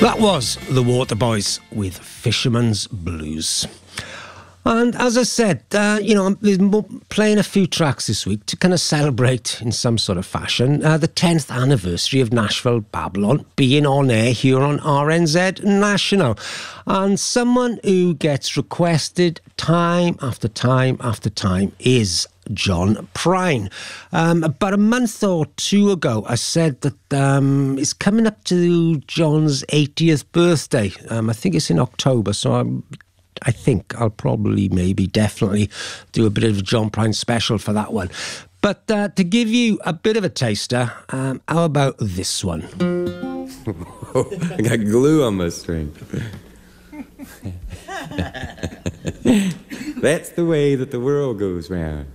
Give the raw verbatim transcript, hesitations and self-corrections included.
That was the Waterboys with Fisherman's Blues. And as I said, uh, you know, I'm playing a few tracks this week to kind of celebrate in some sort of fashion uh, the tenth anniversary of Nashville Babylon being on air here on R N Z National. And someone who gets requested time after time after time is John Prine. Um, about a month or two ago, I said that um, it's coming up to John's eightieth birthday. Um, I think it's in October, so I'm I think I'll probably, maybe, definitely do a bit of a John Prine special for that one. But uh, to give you a bit of a taster, um, how about this one? I got glue on my string. That's the way that the world goes round.